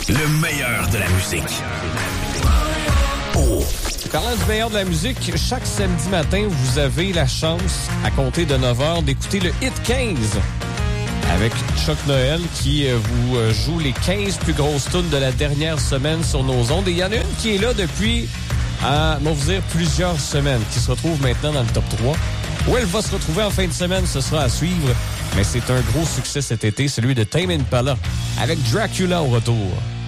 Le meilleur de la musique. Oh. Parlant du meilleur de la musique, chaque samedi matin, vous avez la chance, à compter de 9h, d'écouter le Hit 15 avec Chuck Noël qui vous joue les 15 plus grosses tunes de la dernière semaine sur nos ondes. Et il y en a une qui est là depuis, on va vous dire, plusieurs semaines, qui se retrouve maintenant dans le top 3. Où elle va se retrouver en fin de semaine, ce sera à suivre. Mais c'est un gros succès cet été, celui de Tame Impala, avec Dracula au retour.